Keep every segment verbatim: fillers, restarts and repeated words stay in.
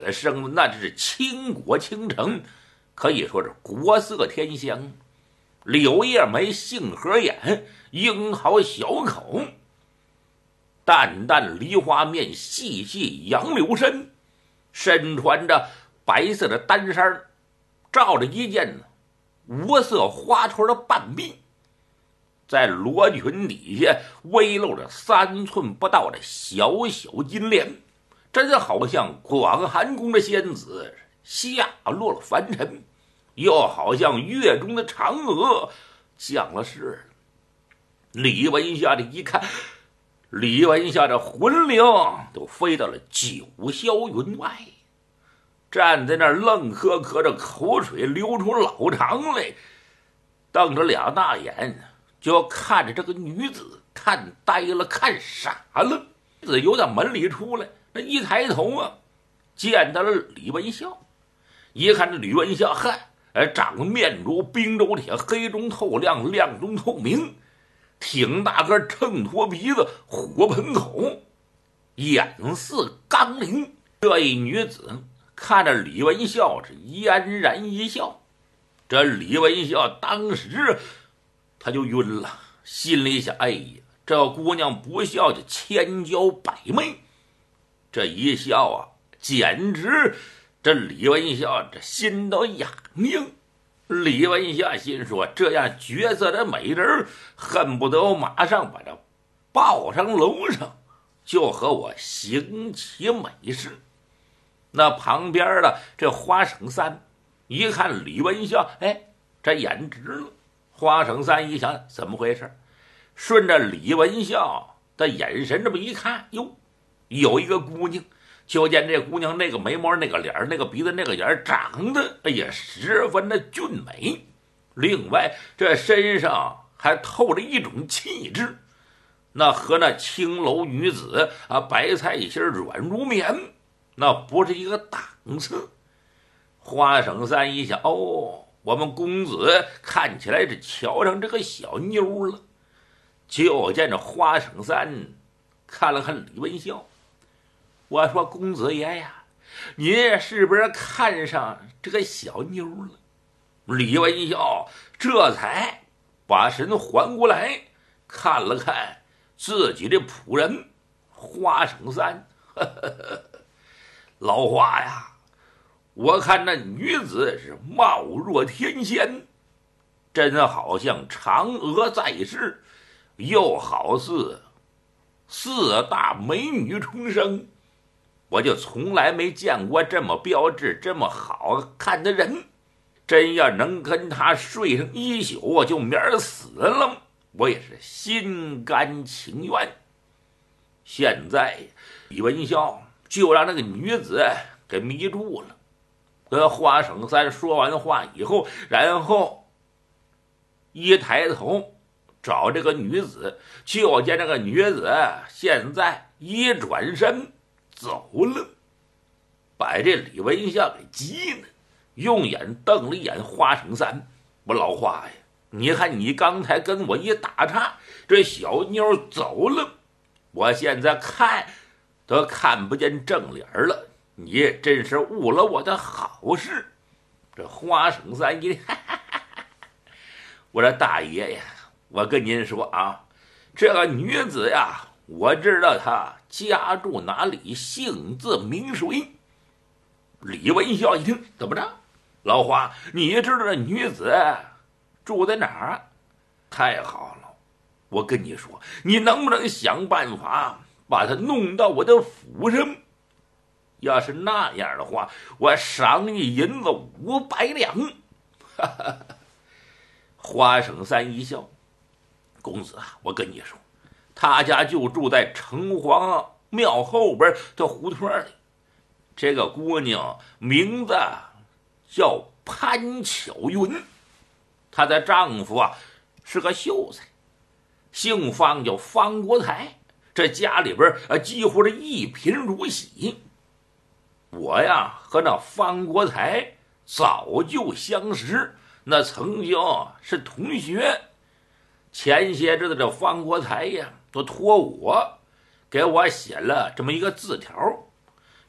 生的那是倾国倾城，可以说是国色天香。柳叶眉，杏核眼，樱桃小口，淡淡梨花面，细细杨柳身，身穿着白色的单衫，罩着一件五色花串的半臂，在罗裙底下微露着三寸不到的小小金莲，真好像广寒宫的仙子下落了凡尘，又好像月中的嫦娥降了世。李文夏这一看，李文夏这魂灵都飞到了九霄云外，站在那儿愣磕磕着，口水流出老长来，瞪着俩大眼就要看着这个女子，看呆了，看傻了。女子由那门里出来，那一抬头啊，见到了李文孝。一看这吕文孝，嗨，长面如冰州铁，黑中透亮，亮中透明，挺大个，秤砣鼻子，火盆口，眼似钢铃。这一女子看着李文孝是嫣然一笑，这李文孝当时他就晕了，心里想：哎呀，这姑娘不笑就千娇百媚，这一笑啊，简直这李文孝这心都痒痒。李文孝心说，这样绝色的美人，恨不得我马上把这抱上楼上，就和我行其美事。那旁边的这花省三一看李文孝，哎，这眼直了。花省三一想，怎么回事？顺着李文孝的眼神这么一看，哟，有一个姑娘，就见这姑娘那个眉毛，那个脸，那个鼻子，那个眼，长得哎呀十分的俊美。另外这身上还透着一种气质，那和那青楼女子啊，白菜心软如棉，那不是一个档次。花省三一想，哦，我们公子看起来是瞧上这个小妞了。就见这花省三看了看李文孝，我说：“公子爷呀，您是不是看上这个小妞了？”李文孝这才把神还过来，看了看自己的仆人花省三，呵呵呵，老花呀，我看那女子是貌若天仙，真好像嫦娥在世，又好似四大美女重生。我就从来没见过这么标致这么好看的人，真要能跟他睡上一宿，我就免死了，我也是心甘情愿。现在李文孝就让那个女子给迷住了。跟花省三说完话以后，然后一抬头找这个女子，就见这个女子现在一转身走了，把这李文孝给急了，用眼瞪了一眼花省三，我老花呀，你看你刚才跟我一打岔，这小妞走了，我现在看都看不见正脸了，你真是误了我的好事。这花省三一哈哈哈哈，我说大爷呀，我跟您说啊，这个女子呀，我知道她家住哪里，姓字名谁。李文孝一听，怎么着？老花，你知道这女子住在哪儿？太好了，我跟你说，你能不能想办法把她弄到我的府上？要是那样的话，我赏你银子五百两。哈哈，花省三一笑，公子啊，我跟你说，他家就住在城隍庙后边的胡同里。这个姑娘名字叫潘巧云，她的丈夫啊是个秀才，姓方，叫方国才。这家里边啊几乎是一贫如洗。我呀和那方国才早就相识，那曾经是同学。前些日子这方国才呀都托我给我写了这么一个字条，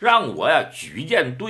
让我呀举荐对